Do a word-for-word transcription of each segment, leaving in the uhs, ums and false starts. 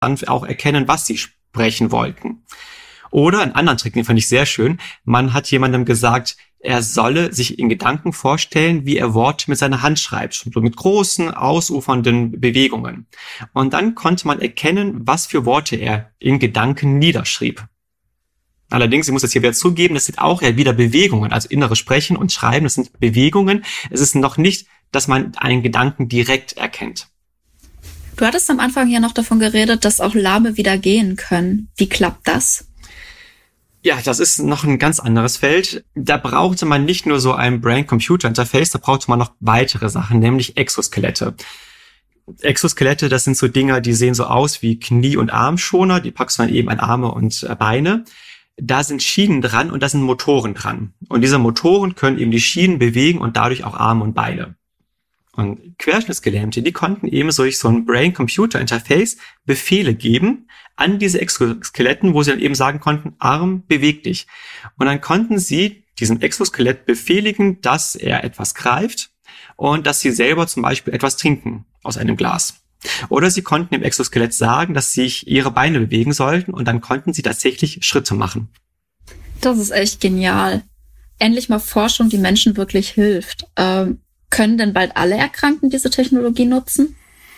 dann auch erkennen, was sie sprechen wollten. Oder einen anderen Trick, den fand ich sehr schön. Man hat jemandem gesagt, er solle sich in Gedanken vorstellen, wie er Worte mit seiner Hand schreibt, so mit großen, ausufernden Bewegungen. Und dann konnte man erkennen, was für Worte er in Gedanken niederschrieb. Allerdings, ich muss das hier wieder zugeben, das sind auch ja wieder Bewegungen, also innere Sprechen und Schreiben, das sind Bewegungen. Es ist noch nicht, dass man einen Gedanken direkt erkennt. Du hattest am Anfang ja noch davon geredet, dass auch Lahme wieder gehen können. Wie klappt das? Ja, das ist noch ein ganz anderes Feld. Da brauchte man nicht nur so ein Brain-Computer-Interface, da brauchte man noch weitere Sachen, nämlich Exoskelette. Exoskelette, das sind so Dinger, die sehen so aus wie Knie- und Armschoner, die packst du dann eben an Arme und Beine. Da sind Schienen dran und da sind Motoren dran. Und diese Motoren können eben die Schienen bewegen und dadurch auch Arme und Beine. Und Querschnittsgelähmte, die konnten eben durch so ein Brain-Computer-Interface Befehle geben an diese Exoskeletten, wo sie dann eben sagen konnten, Arm, beweg dich. Und dann konnten sie diesem Exoskelett befehligen, dass er etwas greift und dass sie selber zum Beispiel etwas trinken aus einem Glas. Oder sie konnten dem Exoskelett sagen, dass sich ihre Beine bewegen sollten und dann konnten sie tatsächlich Schritte machen. Das ist echt genial. Endlich mal Forschung, die Menschen wirklich hilft. Ähm, können denn bald alle Erkrankten diese Technologie nutzen?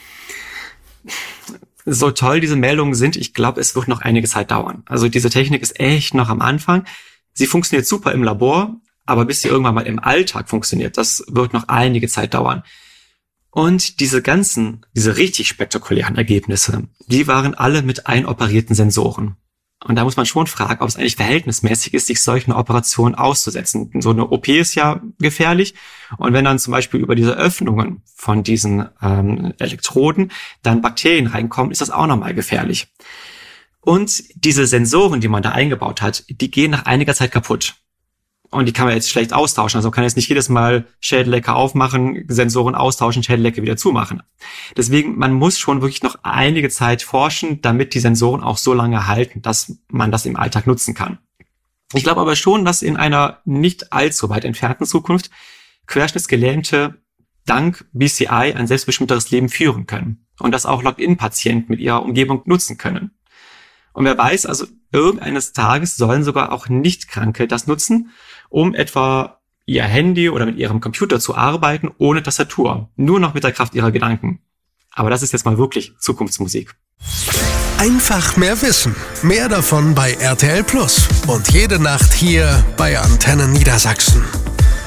So toll diese Meldungen sind, ich glaube, es wird noch einige Zeit dauern. Also diese Technik ist echt noch am Anfang. Sie funktioniert super im Labor, aber bis sie irgendwann mal im Alltag funktioniert, das wird noch einige Zeit dauern. Und diese ganzen, diese richtig spektakulären Ergebnisse, die waren alle mit einoperierten Sensoren. Und da muss man schon fragen, ob es eigentlich verhältnismäßig ist, sich solchen Operationen auszusetzen. So eine O P ist ja gefährlich. Und wenn dann zum Beispiel über diese Öffnungen von diesen ähm, Elektroden dann Bakterien reinkommen, ist das auch nochmal gefährlich. Und diese Sensoren, die man da eingebaut hat, die gehen nach einiger Zeit kaputt. Und die kann man jetzt schlecht austauschen. Also man kann jetzt nicht jedes Mal Schädellecke aufmachen, Sensoren austauschen, Schädellecke wieder zumachen. Deswegen, man muss schon wirklich noch einige Zeit forschen, damit die Sensoren auch so lange halten, dass man das im Alltag nutzen kann. Ich glaube aber schon, dass in einer nicht allzu weit entfernten Zukunft Querschnittsgelähmte dank B C I ein selbstbestimmteres Leben führen können. Und das auch Login-Patienten mit ihrer Umgebung nutzen können. Und wer weiß, also irgendeines Tages sollen sogar auch Nicht-Kranke das nutzen, um etwa ihr Handy oder mit ihrem Computer zu arbeiten ohne Tastatur, nur noch mit der Kraft ihrer Gedanken. Aber das ist jetzt mal wirklich Zukunftsmusik. Einfach mehr Wissen. Mehr davon bei R T L Plus. Und jede Nacht hier bei Antenne Niedersachsen.